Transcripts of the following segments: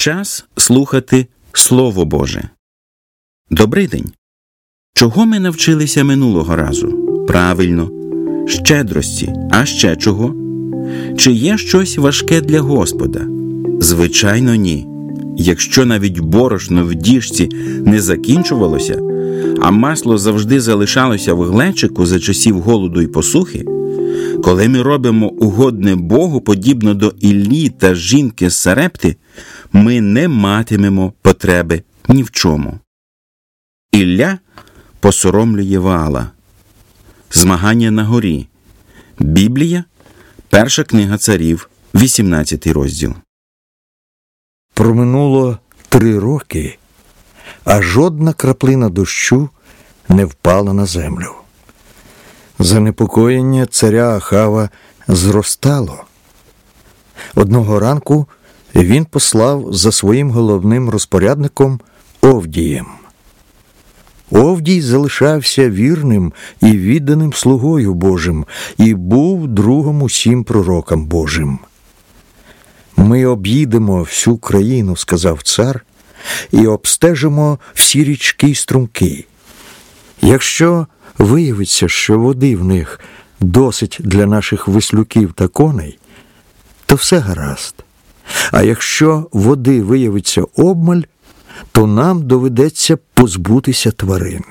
Час слухати Слово Боже. Добрий день! Чого ми навчилися минулого разу? Правильно, щедрості. А ще чого? Чи є щось важке для Господа? Звичайно, ні. Якщо навіть борошно в діжці не закінчувалося, а масло завжди залишалося в глечику за часів голоду й посухи, коли ми робимо угодне Богу, подібно до Іллі та жінки з Сарепти, ми не матимемо потреби ні в чому. Ілля посоромлює Ваала. Змагання на горі. Біблія, перша книга Царів, 18 розділ. Проминуло 3 роки, а жодна краплина дощу не впала на землю. Занепокоєння царя Ахава зростало. Одного ранку він послав за своїм головним розпорядником Овдієм. Овдій залишався вірним і відданим слугою Божим і був другом усім пророкам Божим. «Ми об'їдемо всю країну, – сказав цар, – і обстежимо всі річки й струмки. Якщо виявиться, що води в них досить для наших віслюків та коней, то все гаразд. А якщо води виявиться обмаль, то нам доведеться позбутися тварин.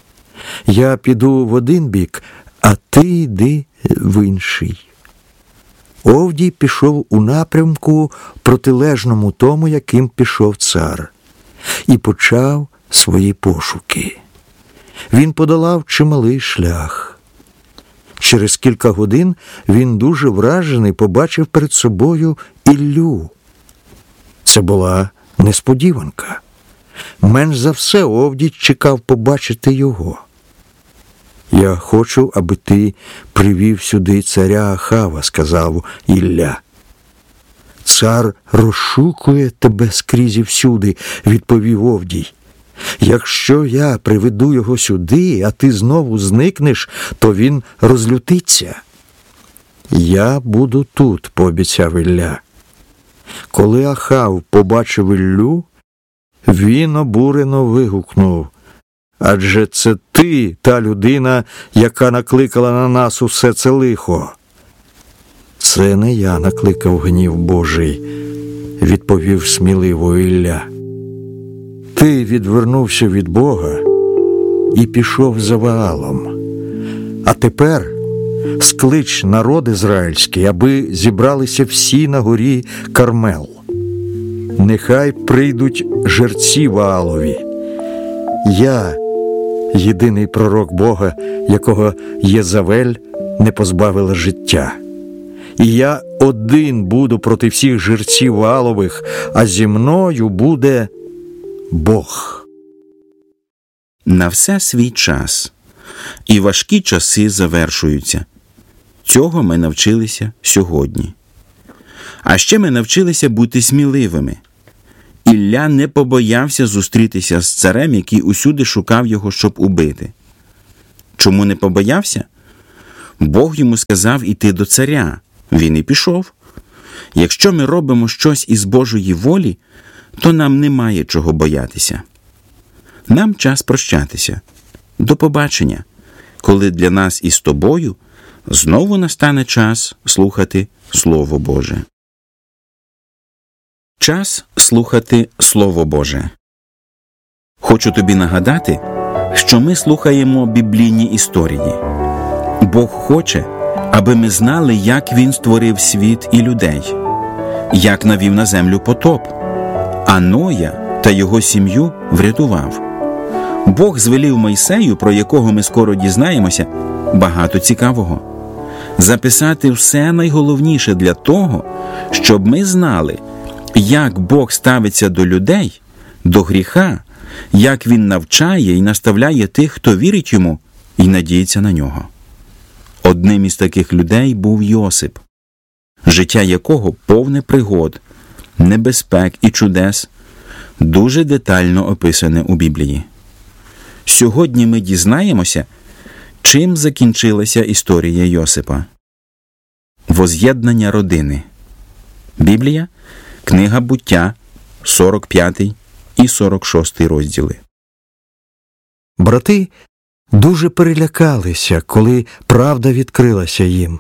Я піду в один бік, а ти йди в інший». Овдій пішов у напрямку, протилежному тому, яким пішов цар, і почав свої пошуки. Він подолав чималий шлях. Через кілька годин він дуже вражений побачив перед собою Іллю. Це була несподіванка. Менш за все Овдій чекав побачити його. «Я хочу, аби ти привів сюди царя Ахава, – сказав Ілля. «Цар розшукує тебе скрізь і всюди, – відповів Овдій. «Якщо я приведу його сюди, а ти знову зникнеш, то він розлютиться». «Я буду тут, – пообіцяв Ілля». Коли Ахав побачив Іллю, він обурено вигукнув: «Адже це ти, та людина, яка накликала на нас усе це лихо». «Це не я накликав гнів Божий, – відповів сміливо Ілля. Ти відвернувся від Бога і пішов за Ваалом. А тепер склич народ ізраїльський, аби зібралися всі на горі Кармел. Нехай прийдуть жерці Ваалові. Я – єдиний пророк Бога, якого Єзавель не позбавила життя. І я один буду проти всіх жерців Ваалових, а зі мною буде Бог». На все свій час. І важкі часи завершуються. Цього ми навчилися сьогодні. А ще ми навчилися бути сміливими. Ілля не побоявся зустрітися з царем, який усюди шукав його, щоб убити. Чому не побоявся? Бог йому сказав іти до царя. Він і пішов. Якщо ми робимо щось із Божої волі, то нам немає чого боятися. Нам час прощатися. До побачення, коли для нас із тобою знову настане час слухати Слово Боже. Час слухати Слово Боже. Хочу тобі нагадати, що ми слухаємо біблійні історії. Бог хоче, аби ми знали, як Він створив світ і людей, як навів на землю потоп, а Ноя та його сім'ю врятував. Бог звелів Мойсею, про якого ми скоро дізнаємося, багато цікавого. Записати все найголовніше для того, щоб ми знали, як Бог ставиться до людей, до гріха, як Він навчає і наставляє тих, хто вірить Йому і надіється на Нього. Одним із таких людей був Йосип, життя якого повне пригод, небезпек і чудес, дуже детально описане у Біблії. Сьогодні ми дізнаємося, чим закінчилася історія Йосипа. Воз'єднання родини. Біблія, книга Буття, 45 і 46 розділи. Брати дуже перелякалися, коли правда відкрилася їм.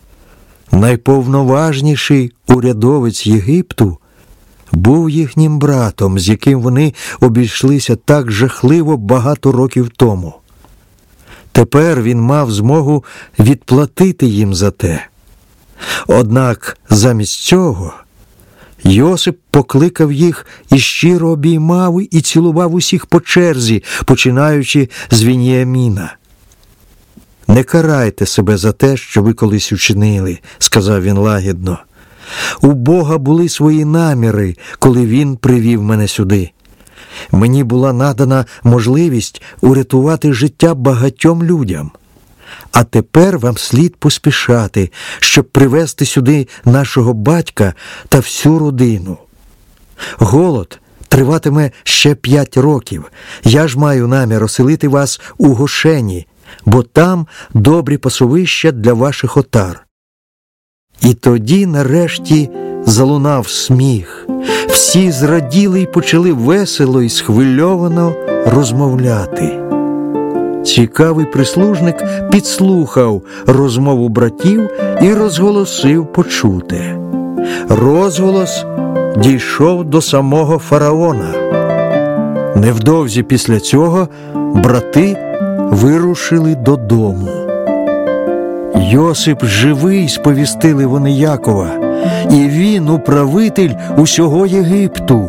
Найповноважніший урядовець Єгипту був їхнім братом, з яким вони обійшлися так жахливо багато років тому. Тепер він мав змогу відплатити їм за те. Однак замість цього Йосип покликав їх і щиро обіймав і цілував усіх по черзі, починаючи з Веніаміна. «Не карайте себе за те, що ви колись учинили», – сказав він лагідно. «У Бога були свої наміри, коли Він привів мене сюди. Мені була надана можливість урятувати життя багатьом людям. А тепер вам слід поспішати, щоб привезти сюди нашого батька та всю родину. Голод триватиме ще 5 років. Я ж маю намір оселити вас у Гошені, бо там добрі пасовища для ваших отар». І тоді, нарешті, залунав сміх. Всі зраділи й почали весело і схвильовано розмовляти. Цікавий прислужник підслухав розмову братів і розголосив почуте. Розголос дійшов до самого фараона. Невдовзі після цього брати вирушили додому. «Йосип живий», – сповістили вони Якова, «і він управитель усього Єгипту».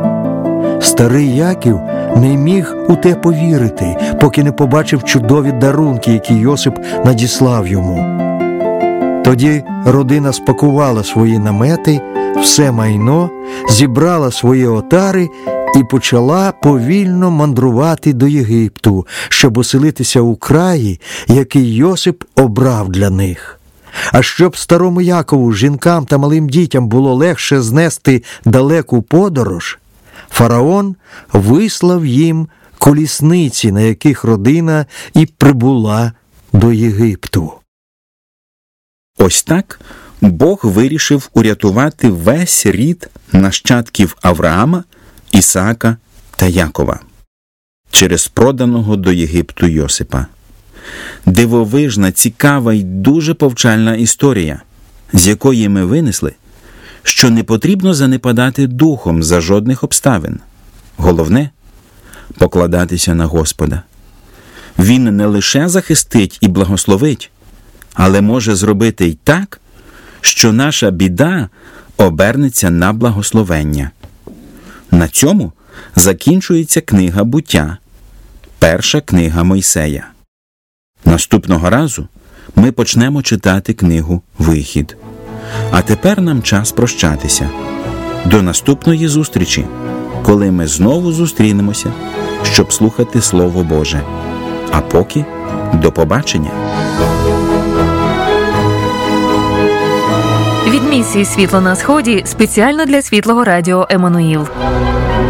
Старий Яків не міг у те повірити, поки не побачив чудові дарунки, які Йосип надіслав йому. Тоді родина спакувала свої намети, все майно, зібрала свої отари і почала повільно мандрувати до Єгипту, щоб оселитися у краї, який Йосип обрав для них. А щоб старому Якову, жінкам та малим дітям було легше знести далеку подорож, фараон вислав їм колісниці, на яких родина і прибула до Єгипту. Ось так Бог вирішив урятувати весь рід нащадків Авраама, Ісаака та Якова через проданого до Єгипту Йосипа. Дивовижна, цікава й дуже повчальна історія, з якої ми винесли, що не потрібно занепадати духом за жодних обставин. Головне – покладатися на Господа. Він не лише захистить і благословить, але може зробити й так, що наша біда обернеться на благословення. На цьому закінчується книга «Буття», перша книга Мойсея. Наступного разу ми почнемо читати книгу «Вихід». А тепер нам час прощатися. До наступної зустрічі, коли ми знову зустрінемося, щоб слухати Слово Боже. А поки до побачення. Від місії «Світло на Сході» спеціально для Світлого Радіо Еммануїл.